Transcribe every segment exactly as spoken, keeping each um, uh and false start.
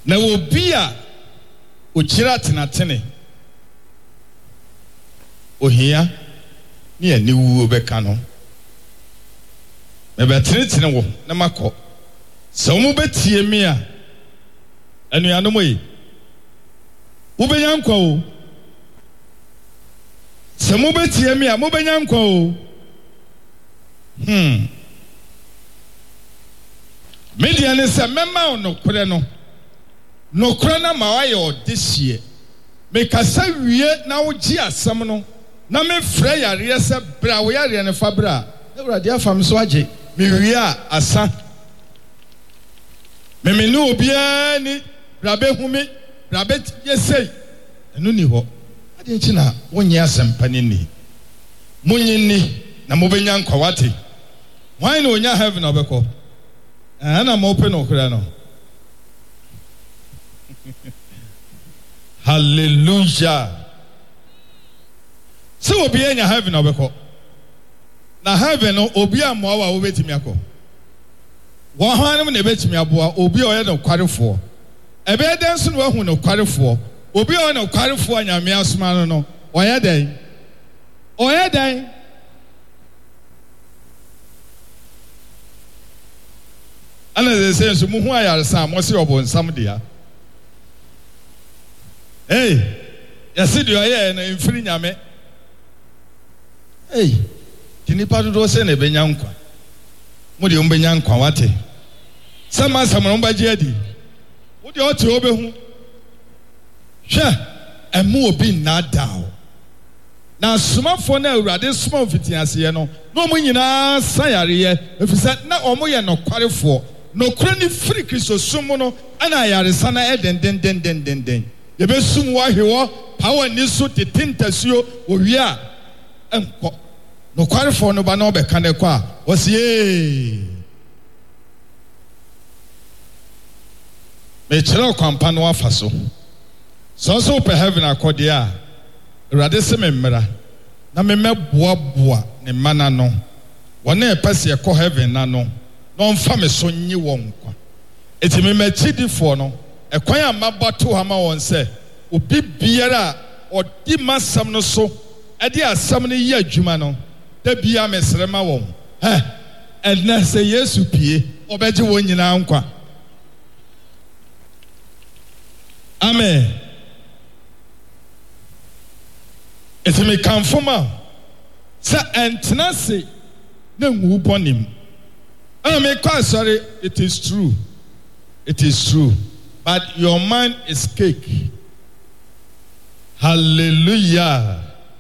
na obi a ochira tenatene ohia ni aniwu beka no me betenetene wo na makọ so mu betie mi a anuanom yi wo benya nkwa o so mu betie mi a mo benya nkwa o hmm media ne se mema onokore no nokore na ma wa ye odehie me kasa wie na wo gi asem no na me frɛ yare se bra wo yare ne fa bra Ewurade afam so age me wie a asa me me no obia ni bra be hu me bra be yesei enu ni ho ade nchi na wonye asempa ni ni munyi ni na mo benya nkwa wate why no onya heaven obekọ ana mo open okura no hallelujah so obi enya heaven obekọ na heaven no obi amwa wa wo betimi akọ wo hanem na betimi aboa obi oye no kwarefo ebe den so no hu no kwarefo obi oye no kwarefo anyame asoma no no oye den oye den ana they say so mu hu ayaresa mo se obonsam dia hey yesi do oye na mfiri nyame hey tinipa do se na benya nkwa mo de mbenya nkwa wate sama sama no baje adi wo de ote obehu hwe emu obi na dawo na sumafo na Awurade suma ofitiase ye no no mo nyina sayare ye efisa na omo ye no kwarefo no kura ni free Kristo sumu no ana yaresa na eden den den den den den ye be sum wa hwewo power ni so tetintasuo owie a enko no kwarefo no ba na obeka ne kwa wosie me chira kwampa no afa so so so pe heaven akode a Awurade se me mmra na me meboa boa ne mana no wona e pese e ko heaven na no no mfa me so nyi won kwa eti me machidifo no e kwan amabato ha ma won se obi biara odi masam no so e di asam no yi adwuma no da bia mesre ma won eh edna se Yesu pie obeje won nyina nkwa amen eti me kanfoma sa entnase na nwu bonim I mean, sorry, it is true. It is true. But your mind is cake. Hallelujah.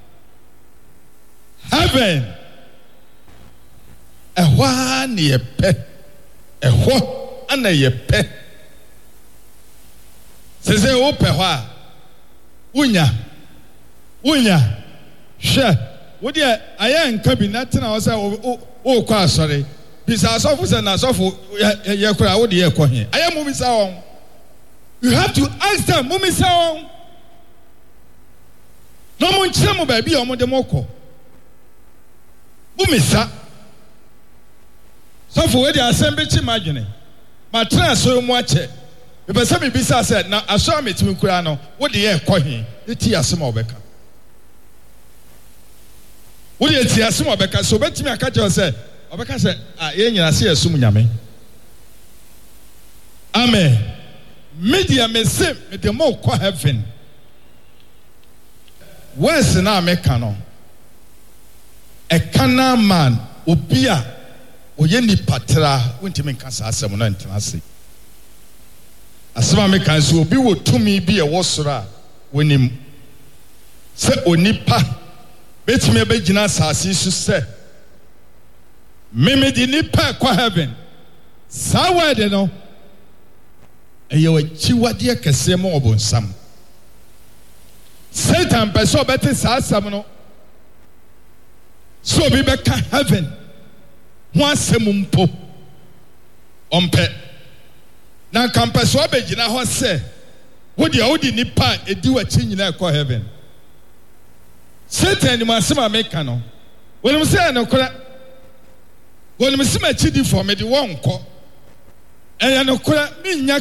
Heaven. A one ye pe. A what and a ye pe. Says a ope Unya. Unya. Sure. Would you? I am cabinet and I was oh, sorry. Bisa asofu se na asofu ye kura wo de ye ko he aya mumisa won you have to ask them mumisa won no mo nche mo ba bi o mo de mo ko mumisa sofu we de asembe chi madwene ma tra so mu ache be be se me bisa se na aso ametimi kura no wo de ye ko he eti asema obeka wo de eti asema obeka so betimi aka je se obeka se ah ye nyina se asum nyame amen media me se me de mo ko heaven wes na ameka no e kana man obi a oye ni patra wontimi nka sa asem no ntena se asema me kan so obi wo tumi bi e wo soro a wonim se onipa betimi be gina asase su se Mimi di nipa kwa heaven. Sawa de no. Eye wa chiwade kese mo obonsam. Satan peso beti sa asam no. So bi be ka heaven. Ho asem mpo. Ompe. Na kampeso abegina ho se. Wo de wo di nipa edi wa chi nyina kwa heaven. Satan ni masema meka no. Wonum se no kora When me see my chidi for me the one ko. Eh ya no kura mi nya